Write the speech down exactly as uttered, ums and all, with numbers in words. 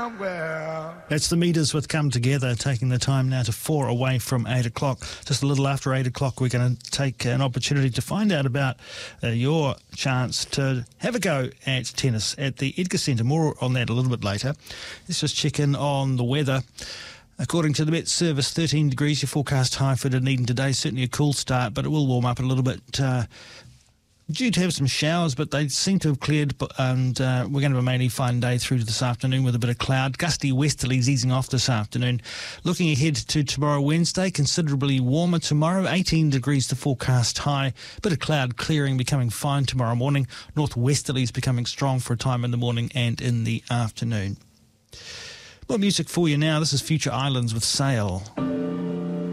somewhere. That's the Meters with Come Together, taking the time now to four away from eight o'clock. Just a little after eight o'clock, we're going to take an opportunity to find out about uh, your chance to have a go at tennis at the Edgar Centre. More on that a little bit later. Let's just check in on the weather. According to the Met Service, thirteen degrees, your forecast high for Dunedin today. Certainly a cool start, but it will warm up a little bit. Uh, due to have some showers, but they seem to have cleared, and uh, we're going to have a mainly fine day through to this afternoon with a bit of cloud. Gusty westerlies easing off this afternoon. Looking ahead to tomorrow, Wednesday, considerably warmer tomorrow. eighteen degrees the forecast high. Bit of cloud clearing, becoming fine tomorrow morning. Northwesterlies becoming strong for a time in the morning and in the afternoon. More music for you now. This is Future Islands with Sail.